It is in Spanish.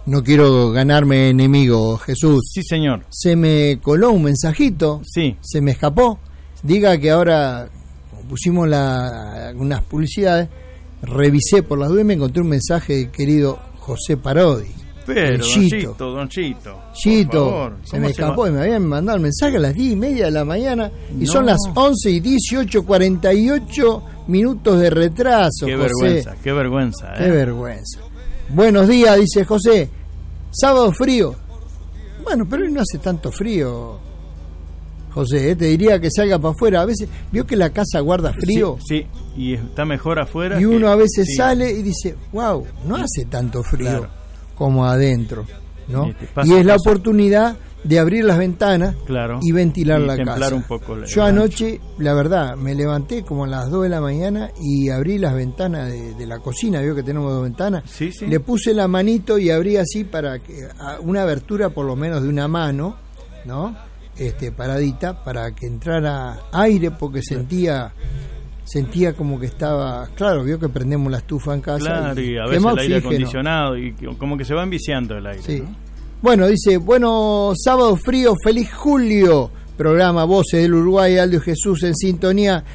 No quiero ganarme enemigo, Jesús. Sí, señor. Se me coló un mensajito. Sí. Se me escapó. Diga que ahora pusimos unas publicidades. Revisé por las dudas y me encontré un mensaje del querido José Parodi. Pero, Chito. Don Chito. Chito, se me escapó y me habían mandado el mensaje a las 10:30 de la mañana y son las 11:18, 48 minutos de retraso. Qué José. vergüenza, qué vergüenza. Qué vergüenza. Buenos días, dice José. Sábado frío. Bueno, pero hoy no hace tanto frío, José, te diría que salga para afuera. A veces, vio que la casa guarda frío. Sí, y está mejor afuera. Y uno a veces sí. sale y dice, wow, no hace tanto frío. Claro. Como adentro, ¿no? Y es la oportunidad de abrir las ventanas, claro, y ventilar la casa. Un poco yo anoche, la verdad, me levanté como a las 2 de la mañana y abrí las ventanas de la cocina, vio que tenemos 2 ventanas, sí. Le puse la manito y abrí así para que una abertura por lo menos de una mano, ¿no? Paradita, para que entrara aire, porque sentía como que estaba, claro, vio que prendemos la estufa en casa. Claro, y a veces el aire acondicionado y como que se va enviciando el aire. Sí. ¿No? Bueno, dice, bueno, sábado frío, feliz julio. Programa Voces del Uruguay, Aldo y Jesús en sintonía.